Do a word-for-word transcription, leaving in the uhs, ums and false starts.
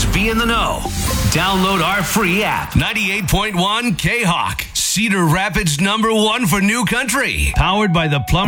be in the know. Download our free app. ninety-eight point one K-Hawk. Cedar Rapids number one for New Country. Powered by the Plumber